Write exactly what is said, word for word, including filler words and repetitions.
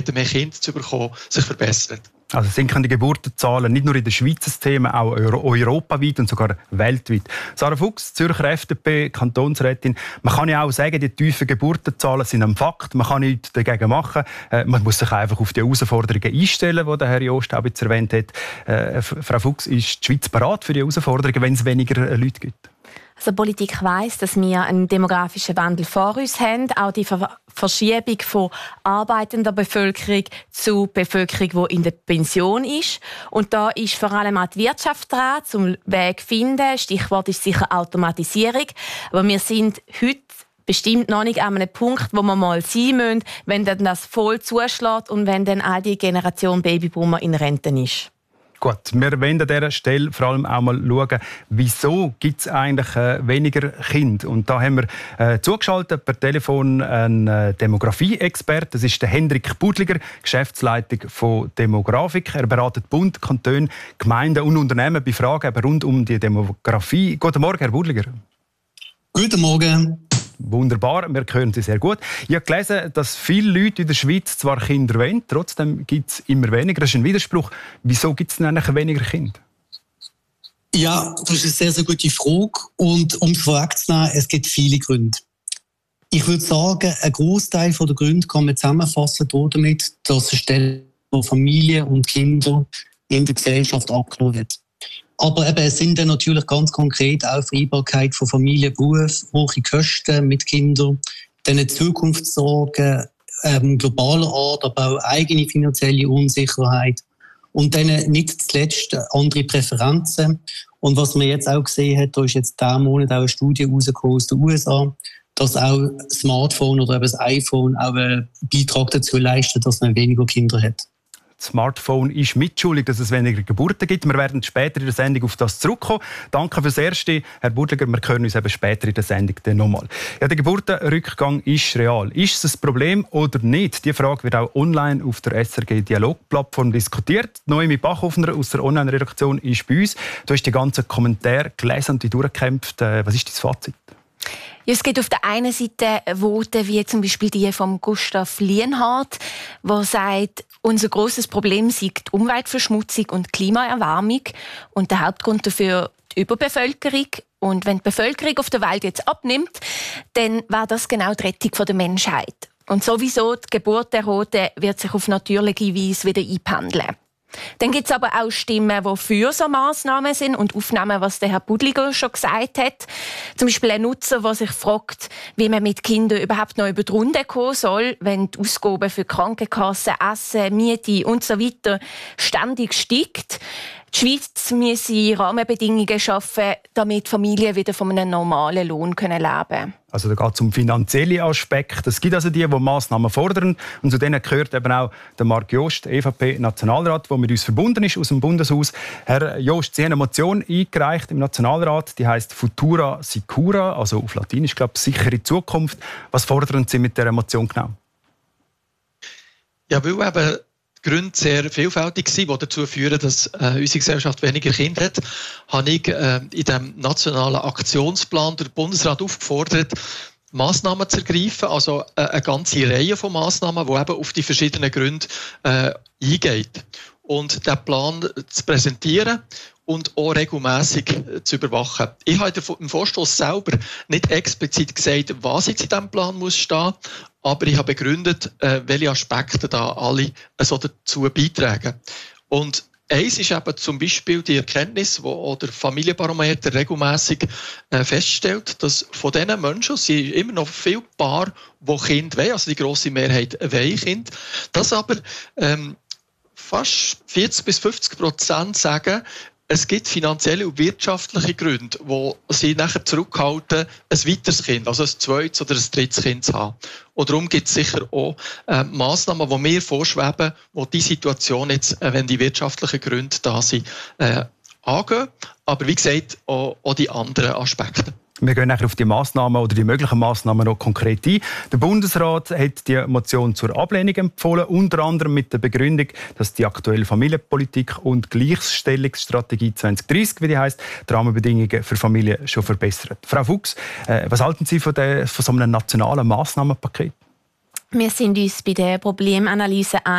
Möglichkeiten, mehr Kinder zu bekommen, sich verbessert. Also sinkende Geburtenzahlen, nicht nur in der Schweiz ein Thema, auch euro- europaweit und sogar weltweit. Sarah Fuchs, Zürcher F D P, Kantonsrätin. Man kann ja auch sagen, die tiefen Geburtenzahlen sind ein Fakt. Man kann nichts dagegen machen. Äh, man muss sich einfach auf die Herausforderungen einstellen, die der Herr Jost auch jetzt erwähnt hat. Äh, Frau Fuchs, ist die Schweiz bereit für die Herausforderungen, wenn es weniger Leute gibt? Also die Politik weiss, dass wir einen demografischen Wandel vor uns haben. Auch die Ver- Verschiebung von arbeitender Bevölkerung zu Bevölkerung, die in der Pension ist. Und da ist vor allem auch die Wirtschaft dran, zum Weg zu finden. Stichwort ist sicher Automatisierung. Aber wir sind heute bestimmt noch nicht an einem Punkt, wo wir mal sein müssen, wenn dann das voll zuschlägt und wenn dann all die Generation Babyboomer in Rente ist. Gut, wir wollen an dieser Stelle vor allem auch mal schauen, wieso gibt es eigentlich äh, weniger Kinder. Und da haben wir äh, zugeschaltet per Telefon einen äh, Demografie-Experten. Das ist der Hendrik Budliger, Geschäftsleitung von Demografik. Er beratet Bund, Kantone, Gemeinden und Unternehmen bei Fragen eben rund um die Demografie. Guten Morgen, Herr Budliger. Guten Morgen. Wunderbar, wir hören Sie sehr gut. Ich habe gelesen, dass viele Leute in der Schweiz zwar Kinder wollen, trotzdem gibt es immer weniger. Das ist ein Widerspruch. Wieso gibt es denn eigentlich weniger Kinder? Ja, das ist eine sehr, sehr gute Frage. Und um es vorwegzunehmen, es gibt viele Gründe. Ich würde sagen, ein Großteil der Gründe kann man zusammenfassen damit, dass eine Stelle von Familie und Kinder in der Gesellschaft abgenommen wird. Aber eben, es sind dann natürlich ganz konkret auch Vereinbarkeit von Familie, Beruf, hohe Kosten mit Kindern, dann Zukunftssorgen ähm, globaler Art, aber auch eigene finanzielle Unsicherheit und dann nicht zuletzt andere Präferenzen. Und was man jetzt auch gesehen hat, da ist jetzt diesen Monat auch eine Studie rausgekommen aus den U S A, dass auch das Smartphone oder eben das iPhone auch einen Beitrag dazu leistet, dass man weniger Kinder hat. Das Smartphone ist mitschuldig, dass es weniger Geburten gibt. Wir werden später in der Sendung auf das zurückkommen. Danke fürs Erste, Herr Budliger. Wir hören uns eben später in der Sendung dann nochmal. Ja, der Geburtenrückgang ist real. Ist es ein Problem oder nicht? Die Frage wird auch online auf der S R G-Dialog-Plattform diskutiert. Noemi Bachhoffner aus der Online-Redaktion ist bei uns. Du hast die ganzen Kommentare gelesen und die durchgekämpft. Was ist dein Fazit? Ja, es gibt auf der einen Seite Voten wie zum Beispiel die von Gustav Lienhardt, der sagt, unser grosses Problem sei die Umweltverschmutzung und die Klimaerwärmung und der Hauptgrund dafür die Überbevölkerung. Und wenn die Bevölkerung auf der Welt jetzt abnimmt, dann wäre das genau die Rettung der Menschheit. Und sowieso die Geburtenrate wird sich auf natürliche Weise wieder einpendeln. Dann gibt es aber auch Stimmen, die für so Massnahmen sind und aufnehmen, was der Herr Budliger schon gesagt hat. Zum Beispiel ein Nutzer, der sich fragt, wie man mit Kindern überhaupt noch über die Runde kommen soll, wenn die Ausgaben für Krankenkassen, Essen, Miete und so weiter ständig steigt. Die Schweiz müsse Rahmenbedingungen schaffen, damit Familien wieder von einem normalen Lohn leben können. Also da geht es um finanzielle Aspekte. Es gibt also die, die Massnahmen fordern. Und zu denen gehört eben auch der Marc Jost, E V P-Nationalrat, der mit uns verbunden ist aus dem Bundeshaus. Herr Jost, Sie haben eine Motion eingereicht im Nationalrat, die heisst Futura Sicura, also auf Latinisch, glaube ich, sichere Zukunft. Was fordern Sie mit dieser Motion genau? Ja, weil eben die Gründe sehr vielfältig sind, die dazu führen, dass äh, unsere Gesellschaft weniger Kinder hat, habe ich äh, in diesem nationalen Aktionsplan der Bundesrat aufgefordert, Massnahmen zu ergreifen, also äh, eine ganze Reihe von Massnahmen, die eben auf die verschiedenen Gründe äh, eingeht. Und diesen Plan zu präsentieren und auch regelmässig zu überwachen. Ich habe im Vorstoss selber nicht explizit gesagt, was jetzt in diesem Plan muss stehen, aber ich habe begründet, welche Aspekte da alle so dazu beitragen. Und eins ist eben zum Beispiel die Erkenntnis, wo der Familienbarometer regelmässig feststellt, dass von diesen Menschen sind immer noch viele Paare, die Kinder wollen, also die grosse Mehrheit wollen Kinder, dass aber ähm, fast vierzig bis fünfzig Prozent sagen, es gibt finanzielle und wirtschaftliche Gründe, die sie nachher zurückhalten, ein weiteres Kind, also ein zweites oder ein drittes Kind zu haben. Und darum gibt es sicher auch äh, Massnahmen, die mir vorschweben, die die Situation jetzt, äh, wenn die wirtschaftlichen Gründe da sind, äh, angehen. Aber wie gesagt, auch, auch die anderen Aspekte. Wir gehen nachher auf die Massnahmen oder die möglichen Massnahmen noch konkret ein. Der Bundesrat hat die Motion zur Ablehnung empfohlen, unter anderem mit der Begründung, dass die aktuelle Familienpolitik und Gleichstellungsstrategie zwanzig dreissig, wie die heisst, die Rahmenbedingungen für Familien schon verbessert. Frau Fuchs, äh, was halten Sie von, der, von so einem nationalen Massnahmenpaket? Wir sind uns bei der Problemanalyse